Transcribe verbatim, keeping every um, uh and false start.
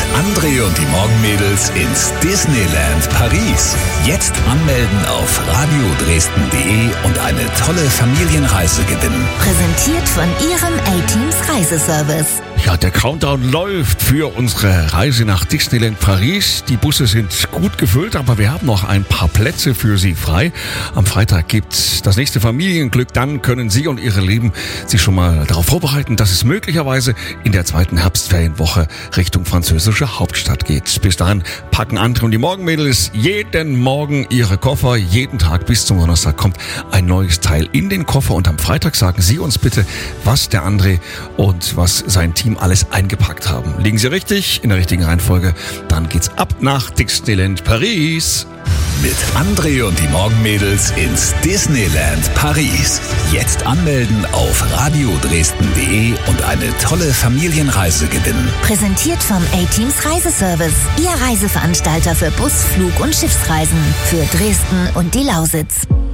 André und die Morgenmädels ins Disneyland Paris. Jetzt anmelden auf radio dresden punkt de und eine tolle Familienreise gewinnen. Präsentiert von Ihrem A-Teams Reiseservice. Ja, der Countdown läuft für unsere Reise nach Disneyland Paris. Die Busse sind gut gefüllt, aber wir haben noch ein paar Plätze für Sie frei. Am Freitag gibt's das nächste Familienglück. Dann können Sie und Ihre Lieben sich schon mal darauf vorbereiten, dass es möglicherweise in der zweiten Herbstferienwoche Richtung französische Hauptstadt geht. Bis dahin packen André und die Morgenmädels jeden Morgen ihre Koffer. Jeden Tag bis zum Donnerstag kommt ein neues Teil in den Koffer. Und am Freitag sagen Sie uns bitte, was der André und was sein Team alles eingepackt haben. Liegen Sie richtig, in der richtigen Reihenfolge, dann geht's ab nach Disneyland Paris. Mit André und die Morgenmädels ins Disneyland Paris. Jetzt anmelden auf radio dresden punkt de und eine tolle Familienreise gewinnen. Präsentiert vom A-Teams Reiseservice. Ihr Reiseveranstalter für Bus-, Flug- und Schiffsreisen für Dresden und die Lausitz.